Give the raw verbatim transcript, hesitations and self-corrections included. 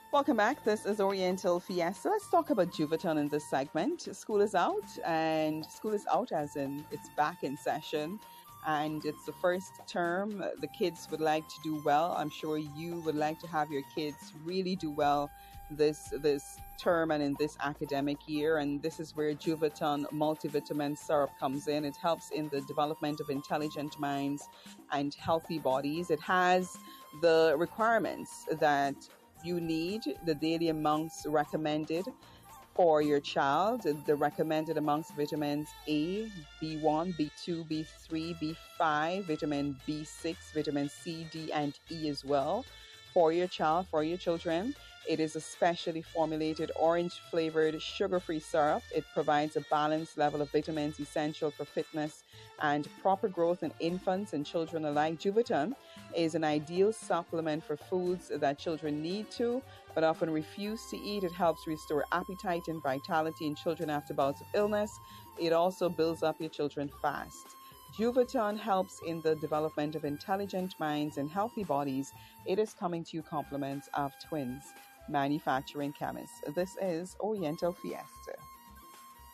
Welcome back. This is Oriental Fiesta. Let's talk about Juvaton in this segment. School is out, and school is out as in it's back in session, and it's the first term. The kids would like to do well. I'm sure you would like to have your kids really do well this this term and in this academic year. And this is where Juvaton multivitamin syrup comes in. It helps in the development of intelligent minds and healthy bodies. It has the requirements that you need, the daily amounts recommended for your child. The recommended amounts of vitamins A, B one, B two, B three, B five, vitamin B six, vitamin C, D, and E as well for your child, for your children. It is a specially formulated orange-flavored sugar-free syrup. It provides a balanced level of vitamins essential for fitness and proper growth in infants and children alike. Juvaton is an ideal supplement for foods that children need to, but often refuse to eat. It helps restore appetite and vitality in children after bouts of illness. It also builds up your children fast. Juvaton helps in the development of intelligent minds and healthy bodies. It is coming to you compliments of Twins Manufacturing Chemists. This is Oriental Fiesta.